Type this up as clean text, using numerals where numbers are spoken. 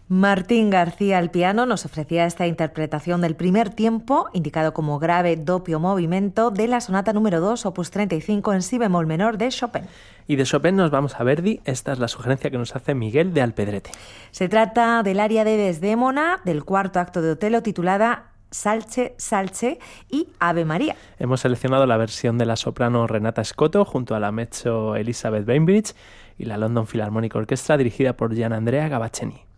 Martín García al piano nos ofrecía esta interpretación del primer tiempo, indicado como grave doppio movimento, de la sonata número 2, opus 35 en si bemol menor de Chopin. Y de Chopin nos vamos a Verdi. Esta es la sugerencia que nos hace Miguel de Alpedrete. Se trata del aria de Desdémona, del cuarto acto de Otelo, titulada Salce, Salce y Ave María. Hemos seleccionado la versión de la soprano Renata Scotto junto a la mezzo Elizabeth Bainbridge y la London Philharmonic Orchestra dirigida por Gian Andrea Gavacceni.